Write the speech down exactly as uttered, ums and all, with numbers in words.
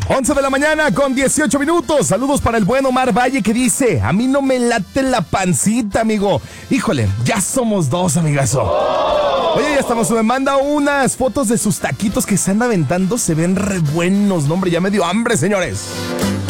once de la mañana con dieciocho minutos. Saludos para el buen Omar Valle que dice: a mí no me late la pancita, amigo. Híjole, ya somos dos, amigazo. Oye, ya estamos. Me manda unas fotos de sus taquitos que se anda aventando. Se ven re buenos. No, hombre, ya me dio hambre, señores.